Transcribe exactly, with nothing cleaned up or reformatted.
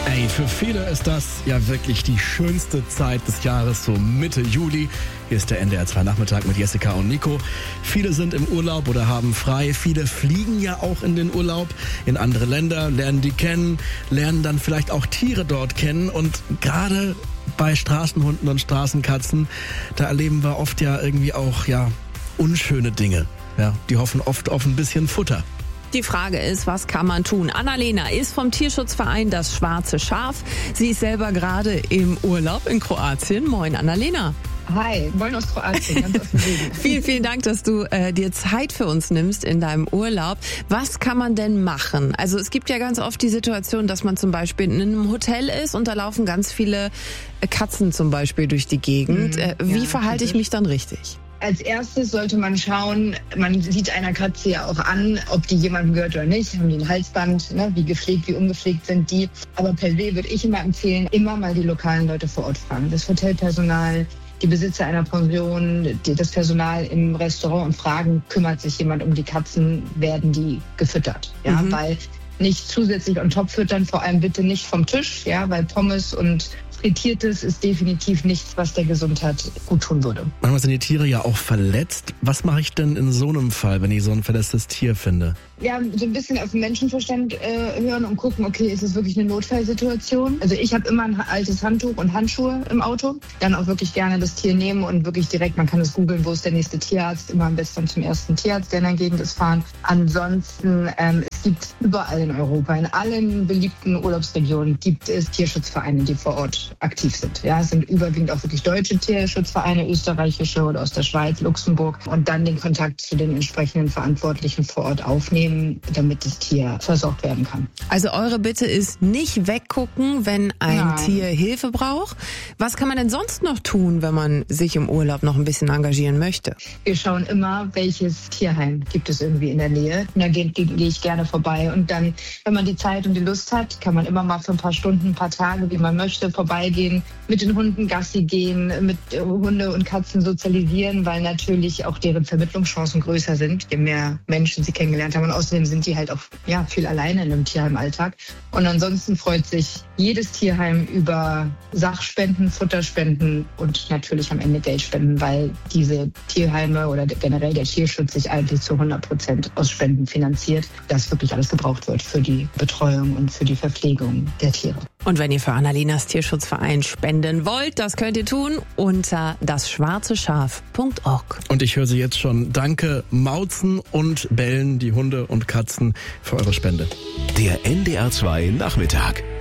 Ey, für viele ist das ja wirklich die schönste Zeit des Jahres, so Mitte Juli. Hier ist der N D R zwei Nachmittag mit Jessica und Nico. Viele sind im Urlaub oder haben frei. Viele fliegen ja auch in den Urlaub, in andere Länder, lernen die kennen, lernen dann vielleicht auch Tiere dort kennen. Und gerade bei Straßenhunden und Straßenkatzen, da erleben wir oft ja irgendwie auch ja unschöne Dinge. Ja, die hoffen oft auf ein bisschen Futter. Die Frage ist, was kann man tun? Annalena ist vom Tierschutzverein Das Schwarze Schaf. Sie ist selber gerade im Urlaub in Kroatien. Moin, Annalena. Hi, moin aus Kroatien, ganz aus dem Süden. Vielen, vielen Dank, dass du äh, dir Zeit für uns nimmst in deinem Urlaub. Was kann man denn machen? Also es gibt ja ganz oft die Situation, dass man zum Beispiel in einem Hotel ist und da laufen ganz viele Katzen zum Beispiel durch die Gegend. Äh, wie ja, verhalte ich mich dann richtig? Als erstes sollte man schauen, man sieht einer Katze ja auch an, ob die jemandem gehört oder nicht. Haben die ein Halsband, ne? Wie gepflegt, wie ungepflegt sind die. Aber per se würde ich immer empfehlen, immer mal die lokalen Leute vor Ort fragen. Das Hotelpersonal, die Besitzer einer Pension, das Personal im Restaurant und fragen, kümmert sich jemand um die Katzen, werden die gefüttert. Ja, mhm. Weil nicht zusätzlich on top füttern, vor allem bitte nicht vom Tisch, ja, weil Pommes und Frittiertes ist definitiv nichts, was der Gesundheit gut tun würde. Manchmal sind die Tiere ja auch verletzt. Was mache ich denn in so einem Fall, wenn ich so ein verletztes Tier finde? Ja, so ein bisschen auf den Menschenverstand äh, hören und gucken, okay, ist es wirklich eine Notfallsituation? Also ich habe immer ein altes Handtuch und Handschuhe im Auto. Dann auch wirklich gerne das Tier nehmen und wirklich direkt, man kann es googeln, wo ist der nächste Tierarzt. Immer am besten zum ersten Tierarzt, der in der Gegend ist, fahren. Ansonsten, ähm, es gibt überall in Europa, in allen beliebten Urlaubsregionen gibt es Tierschutzvereine, die vor Ort aktiv sind. Ja, es sind überwiegend auch wirklich deutsche Tierschutzvereine, österreichische oder aus der Schweiz, Luxemburg. Und dann den Kontakt zu den entsprechenden Verantwortlichen vor Ort aufnehmen, damit das Tier versorgt werden kann. Also eure Bitte ist, nicht weggucken, wenn ein Nein. Tier Hilfe braucht. Was kann man denn sonst noch tun, wenn man sich im Urlaub noch ein bisschen engagieren möchte? Wir schauen immer, welches Tierheim gibt es irgendwie in der Nähe. Und da gehe geh ich gerne vorbei. Und dann, wenn man die Zeit und die Lust hat, kann man immer mal für ein paar Stunden, ein paar Tage, wie man möchte, vorbeigehen, mit den Hunden Gassi gehen, mit Hunde und Katzen sozialisieren, weil natürlich auch deren Vermittlungschancen größer sind, je mehr Menschen sie kennengelernt haben. Und außerdem sind die halt auch ja, viel alleine in einem Tierheimalltag. Und ansonsten freut sich jedes Tierheim über Sachspenden, Futterspenden und natürlich am Ende Geldspenden, weil diese Tierheime oder generell der Tierschutz sich eigentlich zu hundert Prozent aus Spenden finanziert, dass wirklich alles gebraucht wird für die Betreuung und für die Verpflegung der Tiere. Und wenn ihr für Annalenas Tierschutzverein spenden wollt, das könnt ihr tun unter das schwarze schaf punkt org. Und ich höre sie jetzt schon. Danke, mauzen und bellen die Hunde und Katzen für eure Spende. Der N D R zwei Nachmittag.